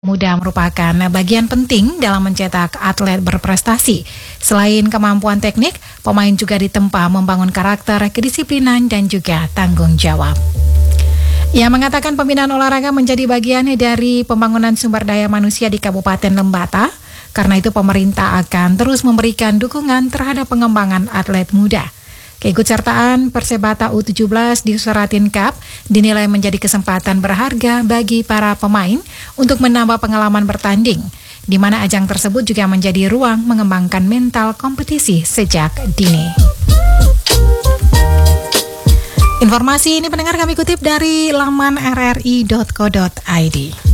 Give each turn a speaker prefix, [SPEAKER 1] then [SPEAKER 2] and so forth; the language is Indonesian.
[SPEAKER 1] Muda merupakan bagian penting dalam mencetak atlet berprestasi. Selain kemampuan teknik, pemain juga ditempa membangun karakter, kedisiplinan, dan juga tanggung jawab. Ia mengatakan pembinaan olahraga menjadi bagian dari pembangunan sumber daya manusia di Kabupaten Lembata. Karena itu pemerintah akan terus memberikan dukungan terhadap pengembangan atlet muda. Keikutsertaan Persebata U17 di Suratin Cup dinilai menjadi kesempatan berharga bagi para pemain untuk menambah pengalaman bertanding, di mana ajang tersebut juga menjadi ruang mengembangkan mental kompetisi sejak dini. Informasi ini pendengar kami kutip dari laman rri.co.id.